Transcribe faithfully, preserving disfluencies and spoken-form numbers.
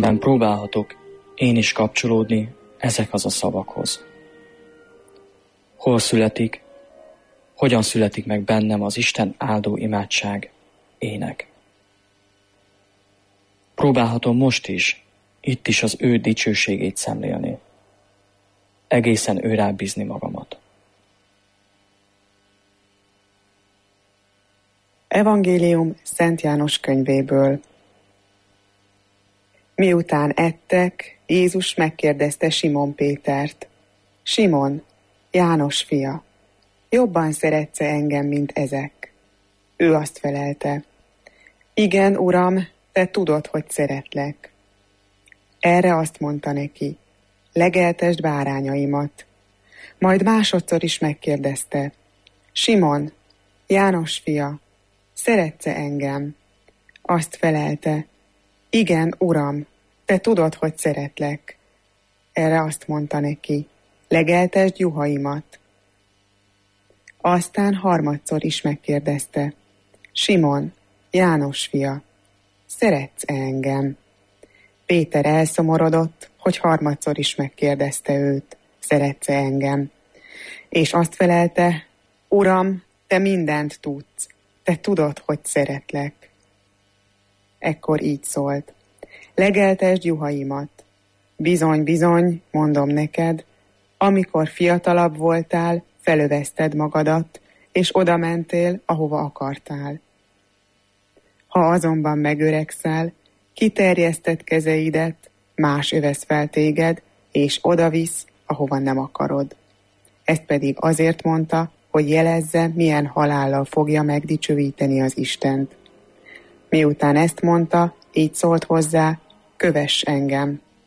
amiben próbálhatok én is kapcsolódni ezekhez a szavakhoz. Hol születik, hogyan születik meg bennem az Isten áldó imádság ének. Próbálhatom most is, itt is az ő dicsőségét szemlélni. Egészen őrá bízni magamat. Evangélium Szent János könyvéből. Miután ettek, Jézus megkérdezte Simon Pétert: Simon, János fia, jobban szeretsz-e engem, mint ezek? Ő azt felelte: Igen, Uram, te tudod, hogy szeretlek. Erre azt mondta neki: Legeltesd bárányaimat. Majd másodszor is megkérdezte: Simon, János fia, szeretsz-e engem? Azt felelte: Igen, Uram, te tudod, hogy szeretlek. Erre azt mondta neki: Legeltesd juhaimat. Aztán harmadszor is megkérdezte: Simon, János fia, szeretsz-e engem? Péter elszomorodott, hogy harmadszor is megkérdezte őt: Szeretsz-e engem? És azt felelte: Uram, te mindent tudsz, te tudod, hogy szeretlek. Ekkor így szólt: Legeltesd juhaimat. Bizony, bizony, mondom neked, amikor fiatalabb voltál, felövezted magadat, és oda mentél, ahova akartál. Ha azonban megöregszel, kiterjeszted kezeidet, más övesz fel téged, és odavisz, ahova nem akarod. Ezt pedig azért mondta, hogy jelezze, milyen halállal fogja megdicsőíteni az Istent. Miután ezt mondta, így szólt hozzá: Kövess engem.